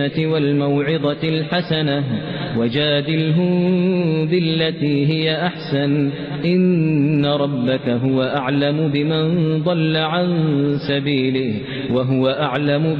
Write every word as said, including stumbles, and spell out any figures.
والموعظة الحسنة وجادلهم بالتي هي أحسن إن ربك هو أعلم بمن ضل عن سبيله وهو أعلم